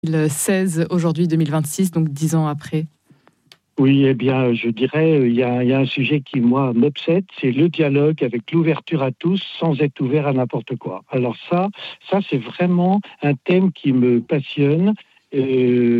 2016, aujourd'hui 2026, donc 10 ans après? Oui, eh bien, je dirais, il y a un sujet qui, moi, m'obsède, c'est le dialogue avec l'ouverture à tous sans être ouvert à n'importe quoi. Alors ça c'est vraiment un thème qui me passionne.